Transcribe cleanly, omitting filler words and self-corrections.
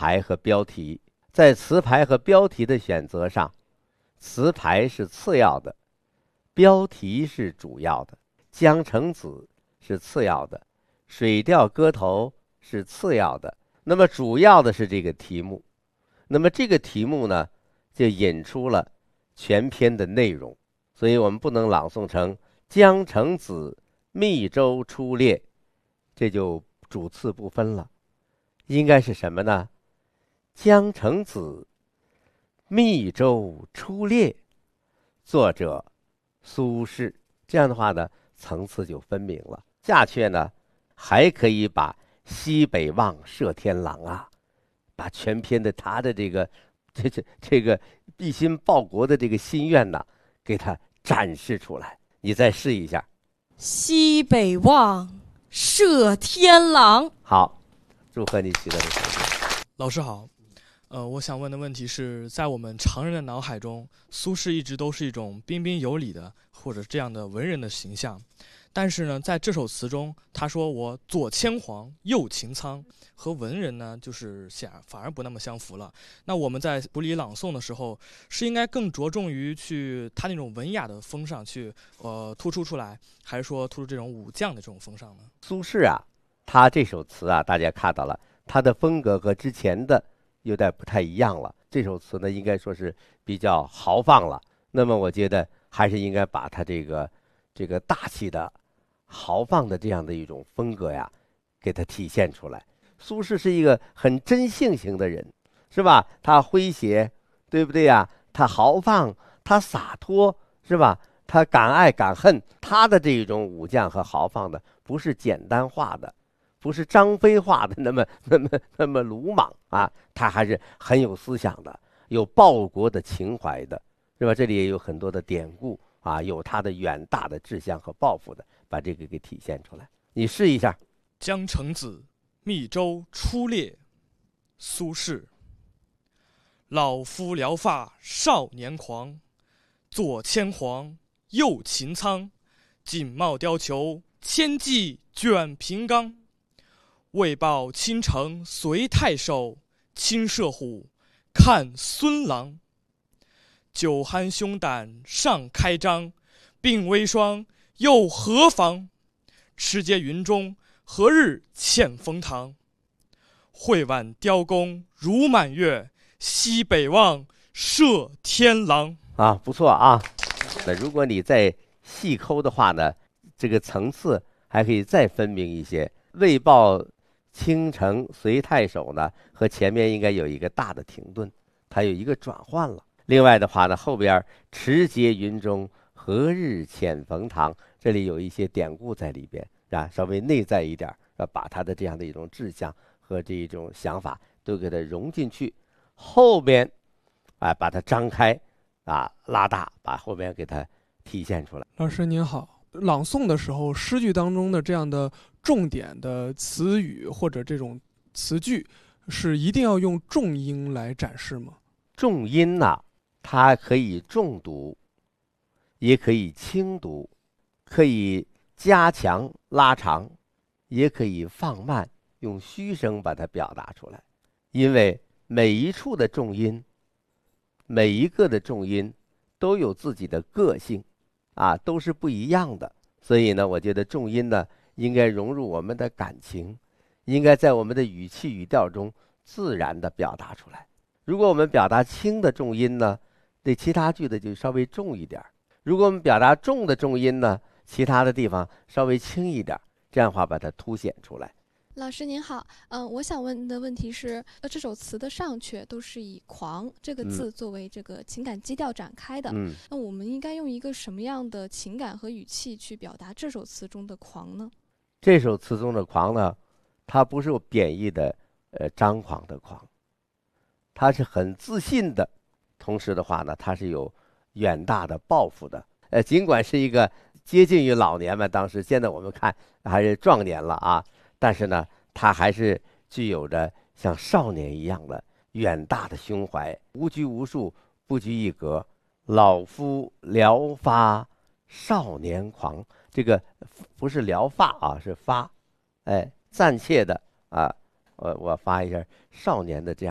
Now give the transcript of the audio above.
牌和标题。在词牌和标题的选择上，词牌是次要的，标题是主要的，江城子是次要的，水调歌头是次要的，那么主要的是这个题目。那么这个题目呢，就引出了全篇的内容，所以我们不能朗诵成江城子密州出猎，这就主次不分了。应该是什么呢？江城子密州出猎，作者苏轼。这样的话呢，层次就分明了。下阕呢，还可以把西北望射天狼啊，把全篇的他的这个一心报国的这个心愿呢，给他展示出来。你再试一下。 西北望，射天狼。 好，祝贺你取得的成绩。 老师好，我想问的问题是，在我们常人的脑海中，苏轼一直都是一种彬彬有礼的或者这样的文人的形象。但是呢，在这首词中，他说我左牵黄，右擎苍，和文人呢，就是反而不那么相符了。那我们在处理朗诵的时候，是应该更着重于去他那种文雅的风上去，突出出来，还是说突出这种武将的这种风尚呢？ 苏轼啊，他这首词啊，大家看到了，他的风格和之前的有点不太一样了。这首词呢，应该说是比较豪放了。那么我觉得还是应该把他这个大气的、豪放的这样的一种风格呀，给它体现出来。苏轼是一个很真性情的人，是吧？他诙谐，对不对呀？他豪放，他洒脱，是吧？他敢爱敢恨，他的这种武将和豪放的，不是简单化的，不是张飞化的那么鲁莽啊，他还是很有思想的，有报国的情怀的，是吧？这里也有很多的典故啊，有他的远大的志向和抱负的，把这个给体现出来。你试一下。 江城子，密州出猎，苏轼。老夫聊发少年狂，左牵黄，右擎苍，锦帽貂裘，千骑卷平冈。为报倾城随太守，亲射虎，看孙郎。酒酣胸胆尚开张，鬓微霜，又何妨？持节云中，何日欠风堂？会挽雕弓如满月，西北望，射天狼。 啊，不错啊。那如果你再细抠的话呢，这个层次还可以再分明一些。为报倾城随太守呢，和前面应该有一个大的停顿，它有一个转换了。另外的话呢，后边持节云中，何日遣冯唐，这里有一些典故在里边啊，稍微内在一点，把他的这样的一种志向和这一种想法都给它融进去。后边把它张开啊，拉大，把后边给它体现出来。 老师您好，朗诵的时候，诗句当中的这样的重点的词语或者这种词句，是一定要用重音来展示吗？ 重音呢，它可以重读，也可以轻读，可以加强拉长，也可以放慢，用虚声把它表达出来。因为每一处的重音，每一个的重音都有自己的个性啊，都是不一样的。所以呢，我觉得重音呢，应该融入我们的感情，应该在我们的语气语调中自然的表达出来。如果我们表达轻的重音呢，对其他句子就稍微重一点；如果我们表达重的重音呢，其他的地方稍微轻一点，这样的话把它凸显出来。 老师您好，我想问的问题是，这首词的上阙都是以狂这个字作为这个情感基调展开的，那我们应该用一个什么样的情感和语气去表达这首词中的狂呢？ 这首词中的狂呢，它不是有贬义的张狂的狂，它是很自信的，同时的话呢，它是有远大的抱负的。尽管是一个接近于老年嘛，当时现在我们看还是壮年了啊，但是呢，他还是具有着像少年一样的远大的胸怀，无拘无束，不拘一格。老夫聊发少年狂，这个不是聊发啊，是发，暂切的啊，我发一下少年的这样。